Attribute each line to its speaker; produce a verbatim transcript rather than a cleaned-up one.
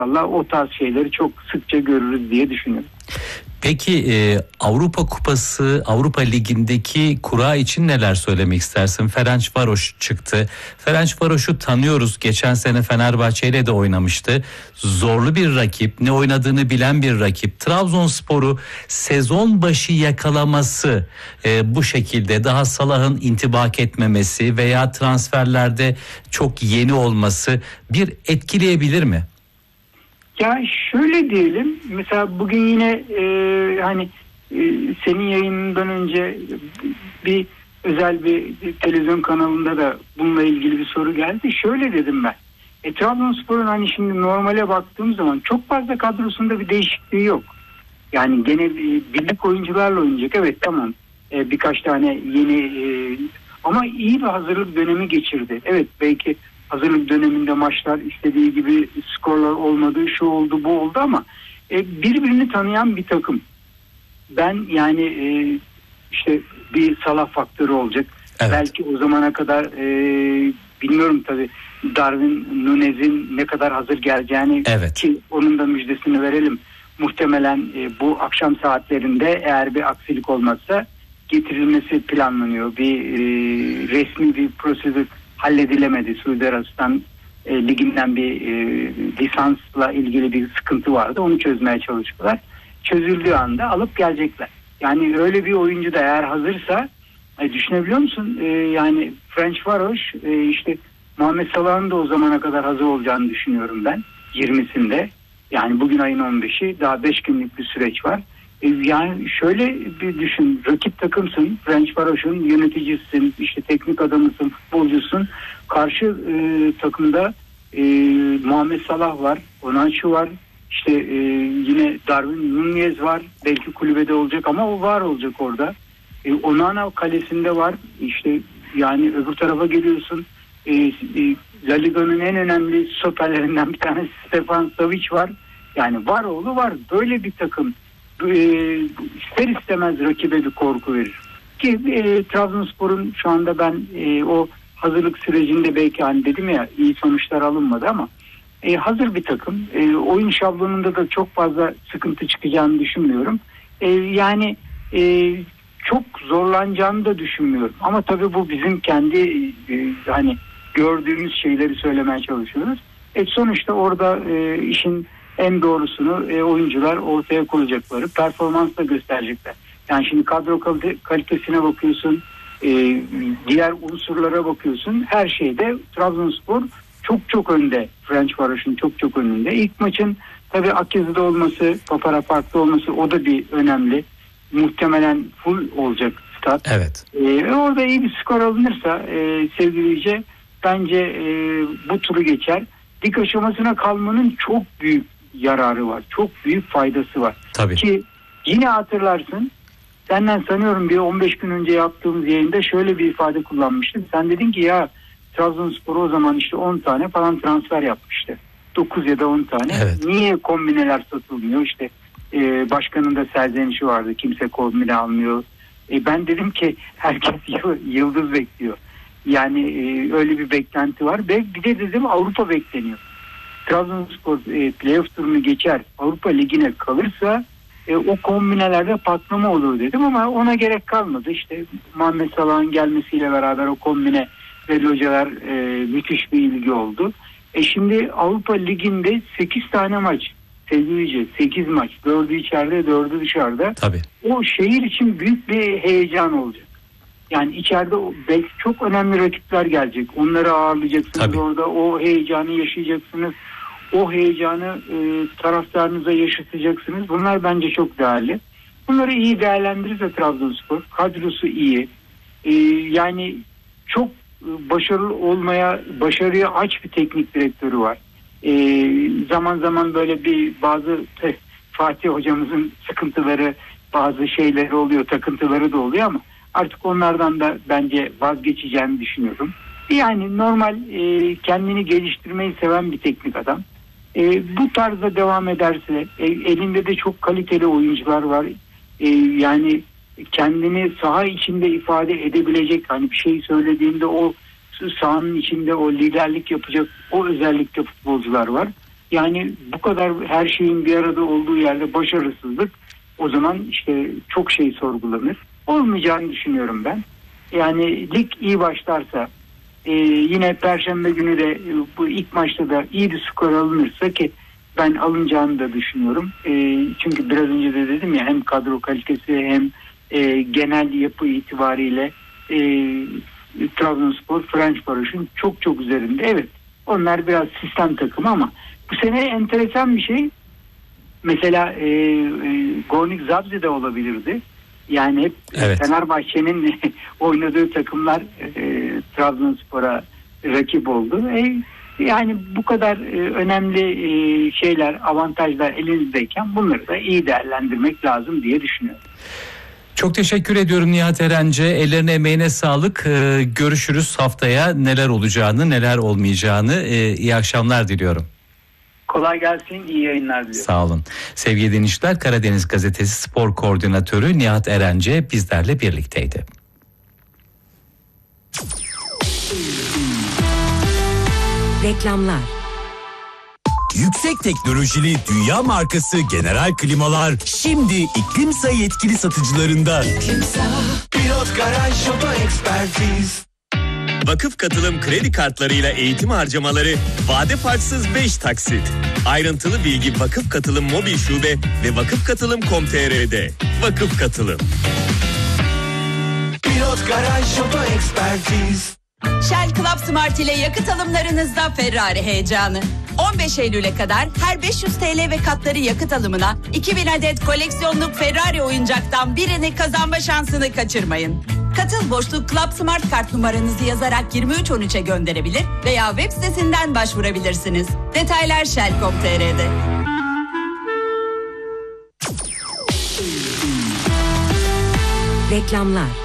Speaker 1: Allah o tarz şeyleri çok sıkça görürüz diye düşünüyorum.
Speaker 2: Peki e, Avrupa Kupası, Avrupa Ligi'ndeki kura için neler söylemek istersin? Ferencvaros çıktı. Ferencvaros'u tanıyoruz. Geçen sene Fenerbahçe ile de oynamıştı. Zorlu bir rakip, ne oynadığını bilen bir rakip. Trabzonspor'u sezon başı yakalaması e, bu şekilde, daha Salah'ın intibak etmemesi veya transferlerde çok yeni olması bir etkileyebilir mi?
Speaker 1: Ya şöyle diyelim, mesela bugün yine e, hani e, senin yayınından önce bir özel bir, bir televizyon kanalında da bununla ilgili bir soru geldi. Şöyle dedim ben. E, Trabzonspor'un hani şimdi normale baktığım zaman çok fazla kadrosunda bir değişikliği yok. Yani gene e, birlik oyuncularla oynayacak. Evet, tamam. E, birkaç tane yeni e, ama iyi bir hazırlık dönemi geçirdi. Evet, belki hazırlık döneminde maçlar istediği gibi skorlar olmadı, şu oldu, bu oldu ama e, birbirini tanıyan bir takım. Ben yani e, işte bir Salah faktörü olacak. Evet. Belki o zamana kadar e, bilmiyorum tabii Darwin Nunez'in ne kadar hazır geleceğini, evet. Ki onun da müjdesini verelim. Muhtemelen e, bu akşam saatlerinde eğer bir aksilik olmazsa getirilmesi planlanıyor. Bir e, resmi bir prosedür halledilemedi. Suudi Arabistan e, liginden bir e, lisansla ilgili bir sıkıntı vardı. Onu çözmeye çalıştılar. Çözüldüğü anda alıp gelecekler. Yani öyle bir oyuncu da eğer hazırsa e, düşünebiliyor musun? E, yani Ferencvaros e, işte Muhammed Salah'ın da o zamana kadar hazır olacağını düşünüyorum ben. yirmisinde. Yani bugün ayın on beşi. Daha beş günlük bir süreç var. E, yani şöyle bir düşün. Rakip takımsın. Ferencvaros'un yöneticisisin. İşte teknik adamısın. Futbolcusun. Karşı e, takımda e, Muhammed Salah var. Onaçu var. İşte e, yine Darwin Nunez var. Belki kulübede olacak ama o var olacak orada. E, Onana kalesinde var. İşte yani öbür tarafa geliyorsun. E, e, La Liga'nın en önemli stoperlerinden bir tanesi Stefan Savic var. Yani var oğlu var. Böyle bir takım e, ister istemez rakibe bir korku verir. Ki e, Trabzonspor'un şu anda ben e, o hazırlık sürecinde belki hani dedim ya iyi sonuçlar alınmadı ama e, hazır bir takım. E, oyun şablonunda da çok fazla sıkıntı çıkacağını düşünmüyorum. E, yani e, çok zorlanacağını da düşünmüyorum. Ama tabii bu bizim kendi e, hani gördüğümüz şeyleri söylemeye çalışıyoruz. E, sonuçta orada e, işin en doğrusunu e, oyuncular ortaya koyacakları, performansla gösterecekler. Yani şimdi kadro kalitesine bakıyorsun, e, diğer unsurlara bakıyorsun. Her şeyde Trabzonspor çok çok önde. Ferencvaros'un çok çok önünde. İlk maçın tabii Akyazı'da olması, Papara Park'ta olması o da bir önemli. Muhtemelen full olacak stat.
Speaker 2: Evet.
Speaker 1: E, orada iyi bir skor alınırsa e, sevgili Yüce, bence e, bu turu geçer. Lig aşamasına kalmanın çok büyük yararı var. Çok büyük faydası var.
Speaker 2: Tabii.
Speaker 1: Ki yine hatırlarsın, senden sanıyorum bir on beş gün önce yaptığımız yayında şöyle bir ifade kullanmıştım. Sen dedin ki ya Trabzonspor o zaman işte on tane falan transfer yapmıştı. dokuz ya da on tane. Evet. Niye kombineler satılmıyor? İşte e, başkanın da serzenişi vardı. Kimse kombine almıyor. E, ben dedim ki herkes yıldız bekliyor. Yani e, öyle bir beklenti var. Ve bir de dedim Avrupa bekleniyor. Trabzonspor e, playoff turunu geçer, Avrupa Ligi'ne kalırsa e, o kombinelerde patlama olur dedim ama ona gerek kalmadı. İşte Muhammed Salah'ın gelmesiyle beraber o kombine ve localar e, müthiş bir ilgi oldu. E şimdi Avrupa Ligi'nde sekiz tane maç, sevgili sekiz maç, dördü içeride, dördü dışarıda.
Speaker 2: Tabii.
Speaker 1: O şehir için büyük bir heyecan olacak. Yani içeride belki çok önemli rakipler gelecek. Onları ağırlayacaksınız. Tabii. Orada o heyecanı yaşayacaksınız. O heyecanı e, taraftarınıza yaşatacaksınız. Bunlar bence çok değerli. Bunları iyi değerlendirirse Trabzonspor, kadrosu iyi. E, yani çok başarılı olmaya, başarıya aç bir teknik direktörü var. E, zaman zaman böyle bir bazı eh, Fatih hocamızın sıkıntıları, bazı şeyleri oluyor, takıntıları da oluyor ama artık onlardan da bence vazgeçeceğini düşünüyorum. Yani normal e, kendini geliştirmeyi seven bir teknik adam. E, bu tarzda devam ederse e, elinde de çok kaliteli oyuncular var. E, yani kendini saha içinde ifade edebilecek, hani bir şey söylediğinde o sahanın içinde o liderlik yapacak o özellikle futbolcular var. Yani bu kadar her şeyin bir arada olduğu yerde başarısızlık, o zaman işte çok şey sorgulanır. Olmayacağını düşünüyorum ben. Yani lig iyi başlarsa, e, yine Perşembe günü de e, bu ilk maçta da iyi bir skor alınırsa, ki ben alınacağını da düşünüyorum. E, çünkü biraz önce de dedim ya, hem kadro kalitesi hem e, genel yapı itibariyle e, Trabzonspor Ferencvaros'un çok çok üzerinde. Evet, onlar biraz sistem takımı ama bu sene enteresan bir şey. Mesela e, e, Gornik Zabrze de olabilirdi. Yani hep evet. Fenerbahçe'nin oynadığı takımlar e, Trabzonspor'a rakip oldu. E, yani bu kadar e, önemli e, şeyler, avantajlar elinizdeyken bunları da iyi değerlendirmek lazım diye düşünüyorum.
Speaker 2: Çok teşekkür ediyorum Nihat Erenci. Ellerine emeğine sağlık. Ee, görüşürüz haftaya, neler olacağını neler olmayacağını. Ee, iyi akşamlar diliyorum.
Speaker 1: Kolay gelsin, iyi yayınlar diliyorum.
Speaker 2: Sağ olun. Sevgili dinleyiciler, Karadeniz Gazetesi Spor Koordinatörü Nihat Erenci bizlerle birlikteydi.
Speaker 3: Reklamlar.
Speaker 4: Yüksek teknolojili dünya markası General Klimalar şimdi İklimsa yetkili satıcılarında. İklimsa, pilot garaj şopa ekspertiz. Vakıf katılım kredi kartlarıyla eğitim harcamaları vade farksız beş taksit. Ayrıntılı bilgi Vakıf Katılım mobil şube ve vakıf katılım nokta com nokta tr'de. Vakıf Katılım.
Speaker 5: Pilot garaj şopa ekspertiz.
Speaker 3: Shell Club Smart ile yakıt alımlarınızda Ferrari heyecanı. on beş Eylül'e kadar her beş yüz TL ve katları yakıt alımına iki bin adet koleksiyonluk Ferrari oyuncaktan birini kazanma şansını kaçırmayın. Katıl boşluk Club Smart kart numaranızı yazarak yirmi üç on üçe gönderebilir veya web sitesinden başvurabilirsiniz. Detaylar shell nokta com nokta tr'de. Reklamlar.